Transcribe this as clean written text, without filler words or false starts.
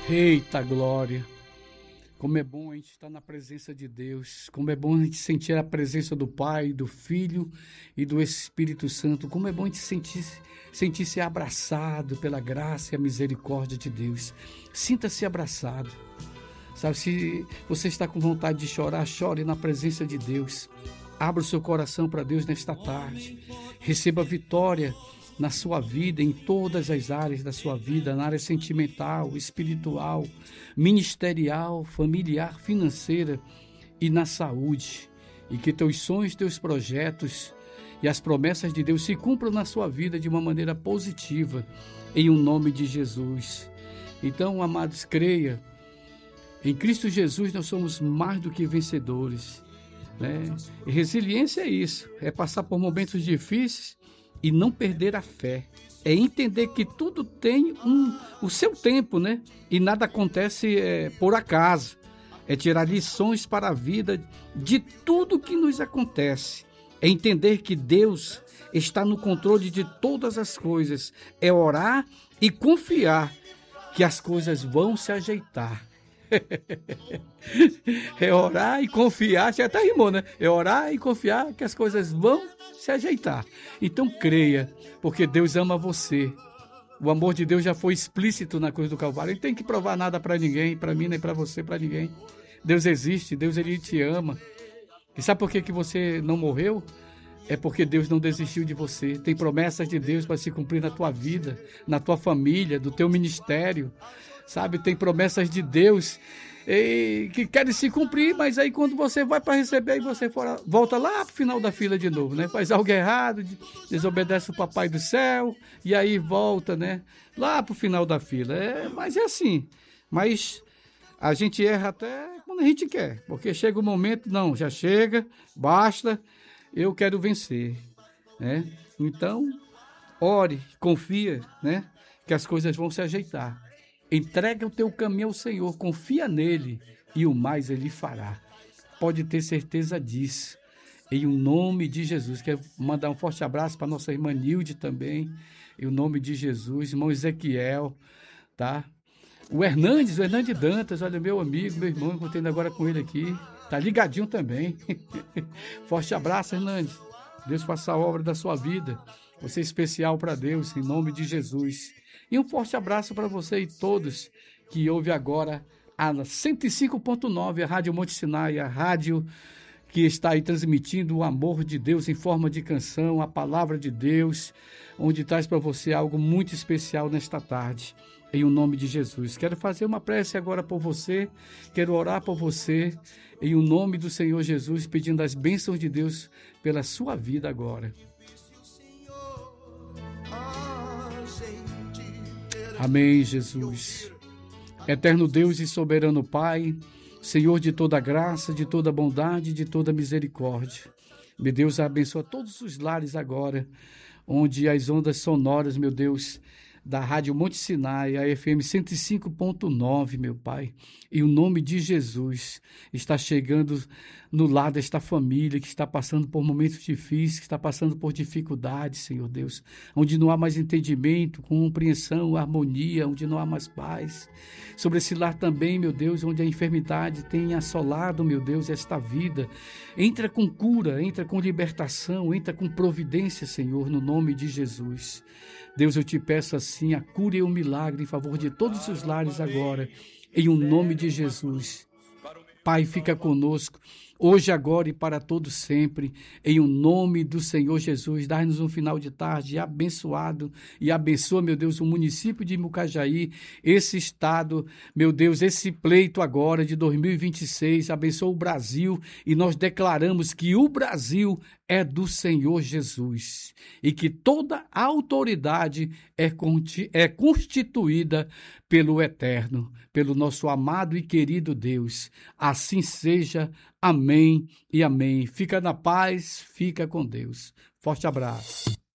Eita glória! Como é bom a gente estar na presença de Deus, como é bom a gente sentir a presença do Pai, do Filho e do Espírito Santo, como é bom a gente sentir-se abraçado pela graça e a misericórdia de Deus. Sinta-se abraçado. Sabe, se você está com vontade de chorar, chore na presença de Deus. Abra o seu coração para Deus nesta tarde. Receba vitória na sua vida, em todas as áreas da sua vida, na área sentimental, espiritual, ministerial, familiar, financeira e na saúde. E que teus sonhos, teus projetos e as promessas de Deus se cumpram na sua vida de uma maneira positiva, em nome de Jesus. Então, amados, creia, em Cristo Jesus nós somos mais do que vencedores, né? E resiliência é isso, é passar por momentos difíceis e não perder a fé. É entender que tudo tem o seu tempo, né? E nada acontece por acaso. É tirar lições para a vida de tudo que nos acontece. É entender que Deus está no controle de todas as coisas. É orar e confiar que as coisas vão se ajeitar. É orar e confiar, já até rimou, né? É orar e confiar que as coisas vão se ajeitar. Então creia, porque Deus ama você. O amor de Deus já foi explícito na cruz do Calvário. Ele não tem que provar nada para ninguém, para mim, nem para você, para ninguém. Deus existe, Deus ele te ama. E sabe por que você não morreu? É porque Deus não desistiu de você. Tem promessas de Deus para se cumprir na tua vida, na tua família, do teu ministério. Sabe, tem promessas de Deus que querem se cumprir, mas aí quando você vai para receber, aí você volta lá pro final da fila de novo, né? Faz algo errado, desobedece o papai do céu, e aí volta, né? Lá pro final da fila. Mas é assim. Mas a gente erra até quando a gente quer, porque chega o momento, não, já chega, basta, eu quero vencer, né? Então, ore, confia, né? Que as coisas vão se ajeitar. Entrega o teu caminho ao Senhor, confia nele e o mais ele fará. Pode ter certeza disso. Em o nome de Jesus. Quero mandar um forte abraço para nossa irmã Nilde também. Em o nome de Jesus. Irmão Ezequiel, tá? O Hernandes Dantas, olha, meu amigo, meu irmão, encontrei agora com ele aqui. Tá ligadinho também. Forte abraço, Hernandes. Deus faça a obra da sua vida. Você é especial para Deus, em nome de Jesus. E um forte abraço para você e todos que ouvem agora a 105.9, a Rádio Monte Sinai, a rádio que está aí transmitindo o amor de Deus em forma de canção, a palavra de Deus, onde traz para você algo muito especial nesta tarde, em o nome de Jesus. Quero fazer uma prece agora por você, quero orar por você, em o nome do Senhor Jesus, pedindo as bênçãos de Deus pela sua vida agora. Amém, Jesus. Eterno Deus e soberano Pai, Senhor de toda graça, de toda bondade, de toda misericórdia. Meu Deus, abençoa todos os lares agora, onde as ondas sonoras, meu Deus, da Rádio Monte Sinai, a FM 105.9, meu Pai, e o nome de Jesus está chegando no lar desta família que está passando por momentos difíceis, que está passando por dificuldades, Senhor Deus, onde não há mais entendimento, compreensão, harmonia, onde não há mais paz. Sobre esse lar também, meu Deus, onde a enfermidade tem assolado, meu Deus, esta vida. Entra com cura, entra com libertação, entra com providência, Senhor, no nome de Jesus. Deus, eu te peço assim a cura e o milagre em favor de todos os lares agora, em o nome de Jesus. Pai, fica conosco, hoje, agora e para todos sempre, em o nome do Senhor Jesus. Dá-nos um final de tarde abençoado e abençoa, meu Deus, o município de Mucajaí, esse estado, meu Deus, esse pleito agora de 2026, abençoa o Brasil e nós declaramos que o Brasil é do Senhor Jesus e que toda a autoridade é constituída pelo Eterno, pelo nosso amado e querido Deus. Assim seja. Amém e amém. Fica na paz, fica com Deus. Forte abraço.